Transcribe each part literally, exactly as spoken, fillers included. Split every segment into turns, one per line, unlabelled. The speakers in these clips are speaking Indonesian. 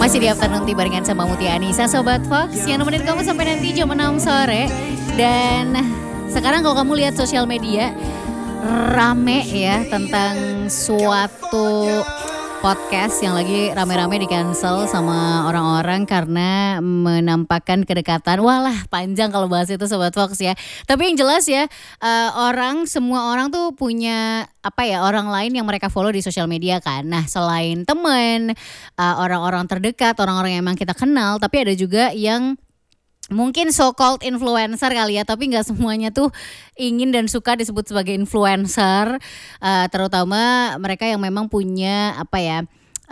Masih di Afternoon Tea barengan sama Mutia Anissa, Sobat Fox, yang nemenin kamu sampai nanti jam enam sore. Dan sekarang kalau kamu lihat sosial media, rame ya tentang suatu podcast yang lagi rame-rame di cancel sama orang-orang karena menampakkan kedekatan. Walah, panjang kalau bahas itu Sobat Fox ya. Tapi yang jelas ya, uh, orang semua orang tuh punya apa ya, orang lain yang mereka follow di sosial media kan. Nah, selain teman, uh, orang-orang terdekat, orang-orang yang emang kita kenal, tapi ada juga yang mungkin so called influencer kali ya, tapi nggak semuanya tuh ingin dan suka disebut sebagai influencer, uh, terutama mereka yang memang punya apa ya,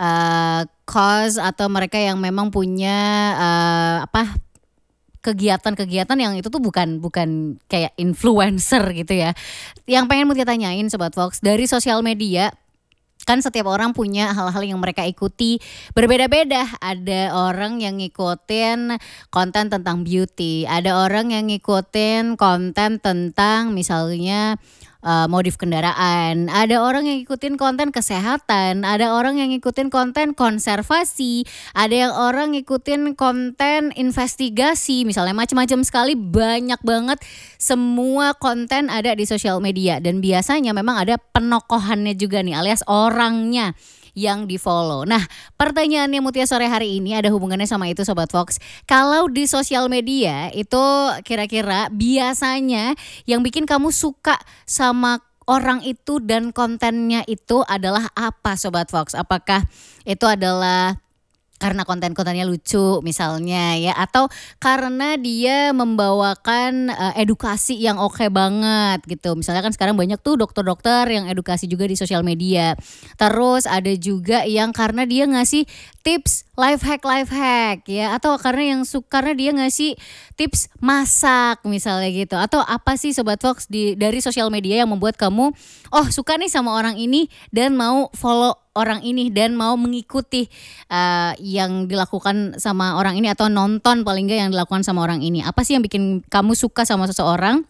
uh, cause atau mereka yang memang punya uh, apa kegiatan-kegiatan yang itu tuh bukan bukan kayak influencer gitu ya. Yang pengen Mutia tanyain Sobat Fox, dari sosial media kan setiap orang punya hal-hal yang mereka ikuti berbeda-beda. Ada orang yang ngikutin konten tentang beauty, ada orang yang ngikutin konten tentang misalnya uh, modif kendaraan, ada orang yang ngikutin konten kesehatan, ada orang yang ngikutin konten konservasi, ada yang orang ngikutin konten investigasi, misalnya macam-macam sekali, banyak banget. Semua konten ada di sosial media dan biasanya memang ada penokohannya juga nih, alias orangnya yang di follow. Nah, pertanyaannya Mutia sore hari ini ada hubungannya sama itu Sobat Fox. Kalau di sosial media itu kira-kira biasanya yang bikin kamu suka sama orang itu dan kontennya itu adalah apa Sobat Fox? Apakah itu adalah karena konten-kontennya lucu misalnya ya, atau karena dia membawakan uh, edukasi yang oke banget gitu. Misalnya kan sekarang banyak tuh dokter-dokter yang edukasi juga di sosial media. Terus ada juga yang karena dia ngasih tips life hack life hack ya, atau karena yang suka karena dia ngasih tips masak misalnya gitu. Atau apa sih Sobat Fox di dari sosial media yang membuat kamu oh suka nih sama orang ini dan mau follow orang ini dan mau mengikuti uh, yang dilakukan sama orang ini, atau nonton paling enggak yang dilakukan sama orang ini. Apa sih yang bikin kamu suka sama seseorang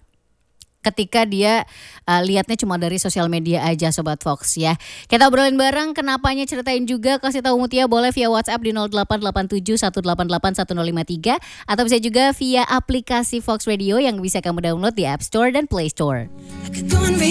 ketika dia uh, lihatnya cuma dari sosial media aja Sobat Fox ya. Kita obrolin bareng, kenapanya ceritain juga, kasih tahu Mutia boleh via WhatsApp di nol delapan delapan tujuh satu delapan delapan satu nol lima tiga atau bisa juga via aplikasi Fox Radio yang bisa kamu download di App Store dan Play Store.